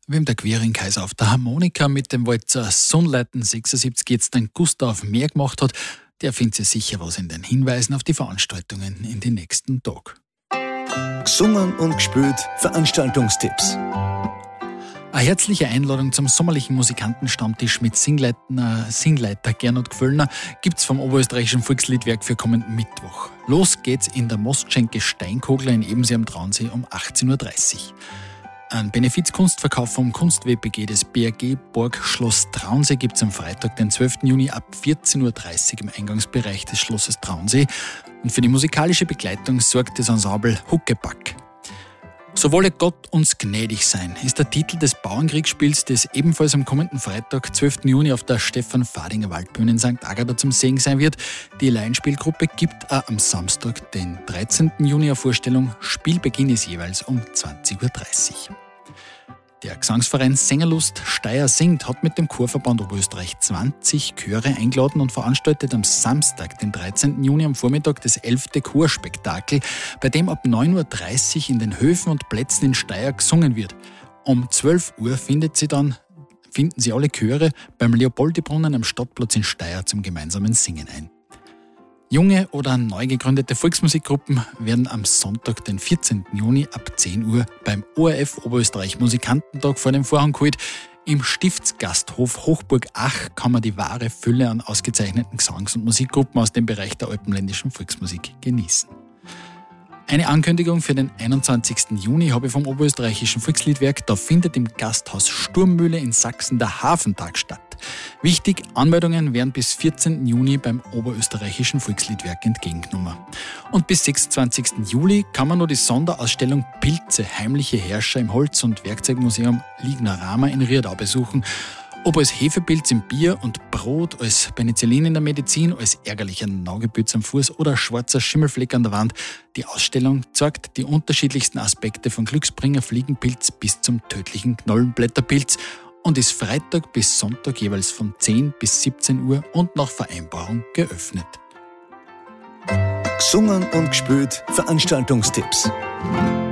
Wem der Quirin-Kaiser auf der Harmonika mit dem Walzer Sonnleiten 76 jetzt einen Gustav mehr gemacht hat, der findet sich sicher was in den Hinweisen auf die Veranstaltungen in den nächsten Tag. Gesungen und gespielt Veranstaltungstipps. Eine herzliche Einladung zum sommerlichen Musikantenstammtisch mit Singleiter Gernot Gföllner gibt's vom Oberösterreichischen Volksliedwerk für kommenden Mittwoch. Los geht's in der Mostschenke Steinkogler in Ebensee am Traunsee um 18.30 Uhr. Ein Benefizkunstverkauf vom Kunst-WPG des BRG Burg Schloss Traunsee gibt's am Freitag, den 12. Juni ab 14.30 Uhr im Eingangsbereich des Schlosses Traunsee. Und für die musikalische Begleitung sorgt das Ensemble Huckepack. So wolle Gott uns gnädig sein, ist der Titel des Bauernkriegsspiels, das ebenfalls am kommenden Freitag, 12. Juni auf der Stefan-Fadinger Waldbühne in St. Agatha zum Sehen sein wird. Die Laienspielgruppe gibt auch am Samstag, den 13. Juni, eine Vorstellung. Spielbeginn ist jeweils um 20.30 Uhr. Der Gesangsverein Sängerlust Steyr singt hat mit dem Chorverband Oberösterreich 20 Chöre eingeladen und veranstaltet am Samstag, den 13. Juni am Vormittag das 11. Chorspektakel, bei dem ab 9.30 Uhr in den Höfen und Plätzen in Steyr gesungen wird. Um 12 Uhr finden Sie alle Chöre beim Leopoldibrunnen am Stadtplatz in Steyr zum gemeinsamen Singen ein. Junge oder neu gegründete Volksmusikgruppen werden am Sonntag, den 14. Juni ab 10 Uhr beim ORF Oberösterreich Musikantentag vor dem Vorhang geholt. Im Stiftsgasthof Hochburg Ach kann man die wahre Fülle an ausgezeichneten Gesangs- und Musikgruppen aus dem Bereich der alpenländischen Volksmusik genießen. Eine Ankündigung für den 21. Juni habe ich vom Oberösterreichischen Volksliedwerk. Da findet im Gasthaus Sturmmühle in Sachsen der Hafentag statt. Wichtig, Anmeldungen werden bis 14. Juni beim Oberösterreichischen Volksliedwerk entgegengenommen. Und bis 26. Juli kann man noch die Sonderausstellung Pilze, heimliche Herrscher im Holz- und Werkzeugmuseum Lignerama in Riedau besuchen. Ob als Hefepilz im Bier und Brot, als Penicillin in der Medizin, als ärgerlicher Nagelpilz am Fuß oder schwarzer Schimmelfleck an der Wand, die Ausstellung zeigt die unterschiedlichsten Aspekte von Glücksbringer Fliegenpilz bis zum tödlichen Knollenblätterpilz und ist Freitag bis Sonntag jeweils von 10 bis 17 Uhr und nach Vereinbarung geöffnet. Gesungen und gespielt Veranstaltungstipps.